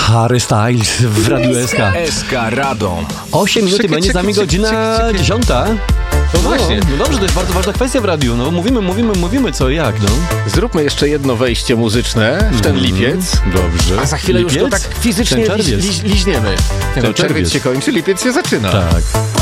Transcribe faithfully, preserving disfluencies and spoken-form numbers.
Harry Styles w Radiu S K. S K Radom. osiem minut i Czekaj, będzie z nami czekaj, godzina czekaj, czekaj. dziesiąta. No właśnie. No dobrze, to jest bardzo ważna kwestia w radiu. No mówimy, mówimy, mówimy co i jak, no. Zróbmy jeszcze jedno wejście muzyczne w ten Mhm. lipiec. Dobrze. A za chwilę już Lipiec? to tak fizycznie Ten liź, czerwiec. liź, liźniemy. Ten Ten czerwiec czerwiec. się kończy, lipiec się zaczyna. Tak.